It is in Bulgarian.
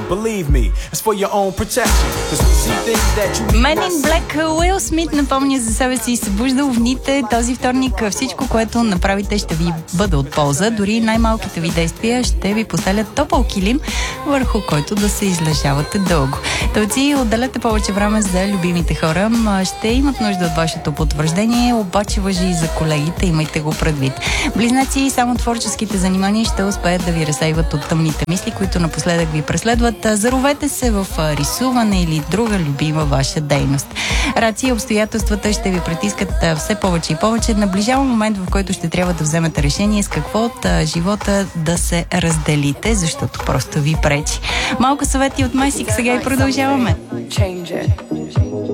Believe me, it's for your own protection. Cause we see things that you Men in Black. Уил Смит напомня за себе си и събужда овните този вторник. Всичко, което направите, ще ви бъде от полза. Дори най-малките ви действия ще ви поставят топъл килим, върху който да се излежавате дълго. Тълци, отделете повече време за любимите хора. Ще имат нужда от вашето потвърждение, обаче важи и за колегите, имайте го предвид. Близнаци, само творческите занимания ще успеят да ви разсейват от тъмните мисли, които напоследък ви преследват. Заровете се в рисуване или друга любима ваша дейност. Раци, обстоятелствата ще ви притискат все повече и повече. Наближава момент, в който ще трябва да вземете решение с какво от живота да се разделите, защото просто ви пречи. Малко съвети от Месик, сега и продължаваме.